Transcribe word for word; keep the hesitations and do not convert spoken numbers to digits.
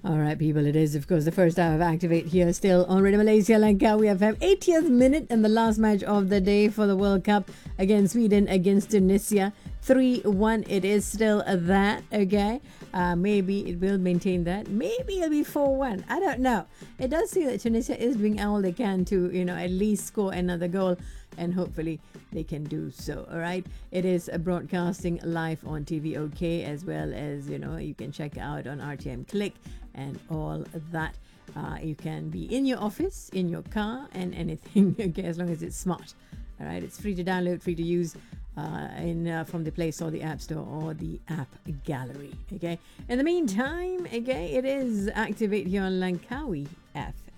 All right, people, it is, of course, the first hour of Activate here still on Radio Malaysia Langkawi F M. eightieth minute and the last match of the day for the World Cup against Sweden against Tunisia. three one, it is still that, okay? Uh, maybe it will maintain that. Maybe it'll be four one. I don't know. It does seem that Tunisia is doing all they can to, you know, at least score another goal. And hopefully they can do so. All right. It is a broadcasting live on T V OK, as well as, you know, you can check out on R T M Click and all that. Uh, you can be in your office, in your car, and anything, okay, as long as it's smart. All right. It's free to download, free to use uh, in uh, from the Play Store, the App Store, or the App Gallery. Okay. In the meantime, okay, it is Activate here on Langkawi F M.